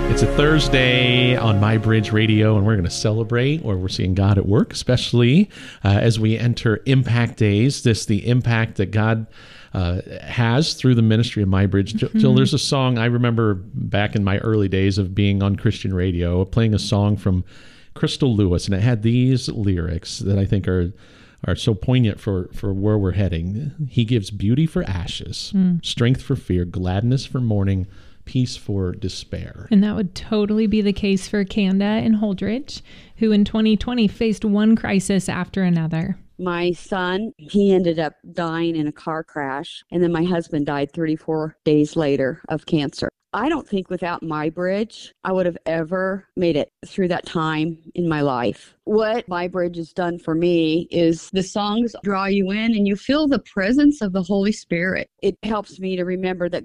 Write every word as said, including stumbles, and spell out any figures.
It's a Thursday on My Bridge Radio, and we're going to celebrate where we're seeing God at work, especially uh, as we enter Impact Days. This the impact that God uh, has through the ministry of My Bridge. Mm-hmm. Jill, there's a song I remember back in my early days of being on Christian radio, playing a song from Crystal Lewis, and it had these lyrics that I think are are so poignant for, for where we're heading. He gives beauty for ashes, mm. strength for fear, gladness for mourning, peace for despair. And that would totally be the case for Kanda in Holdridge, who in twenty twenty faced one crisis after another. My son, he ended up dying in a car crash, and then my husband died thirty-four days later of cancer. I don't think without My Bridge, I would have ever made it through that time in my life. What My Bridge has done for me is the songs draw you in and you feel the presence of the Holy Spirit. It helps me to remember that